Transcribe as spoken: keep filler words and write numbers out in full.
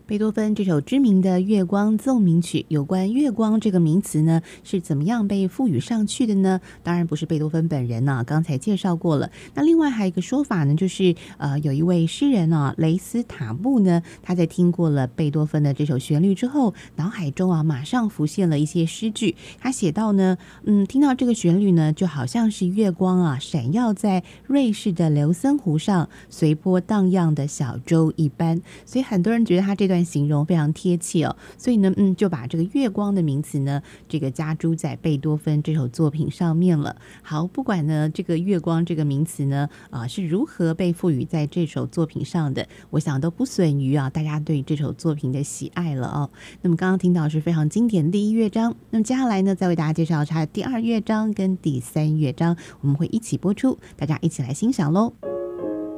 贝多芬这首知名的月光奏鸣曲，有关月光这个名词呢是怎么样被赋予上去的呢？当然不是贝多芬本人啊，刚才介绍过了。那另外还有一个说法呢，就是呃有一位诗人啊，雷斯塔布呢，他在听过了贝多芬的这首旋律之后，脑海中啊马上浮现了一些诗句。他写到呢，嗯，听到这个旋律呢，就好像是月光啊闪耀在瑞士的琉森湖上，随波荡漾的小舟一般。所以很多人觉得他这段形容非常贴切哦，所以呢，嗯，就把这个月光的名词呢，这个加诸在贝多芬这首作品上面了。好，不管呢这个月光这个名词呢，啊、呃、是如何被赋予在这首作品上的，我想都不损于啊大家对这首作品的喜爱了哦。那么刚刚听到是非常经典的第一乐章，那么接下来呢，再为大家介绍它的第二乐章跟第三乐章，我们会一起播出，大家一起来欣赏喽。